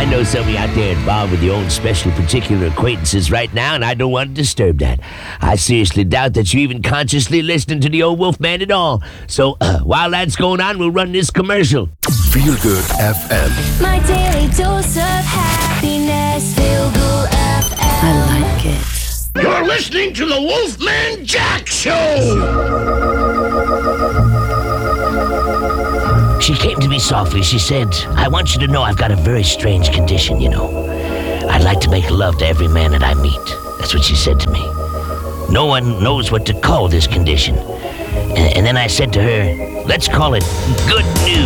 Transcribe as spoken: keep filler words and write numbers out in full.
I know somebody out there involved with your own special particular acquaintances right now, and I don't want to disturb that. I seriously doubt that you're even consciously listening to the old Wolfman at all. So uh, while that's going on, we'll run this commercial. Feel Good F M. My daily dose of happiness. Feel Good F M. I like it. You're listening to the Wolfman Jack Show! She came to me softly. She said, I want you to know I've got a very strange condition, you know. I'd like to make love to every man that I meet. That's what she said to me. No one knows what to call this condition. And, and then I said to her, let's call it good news.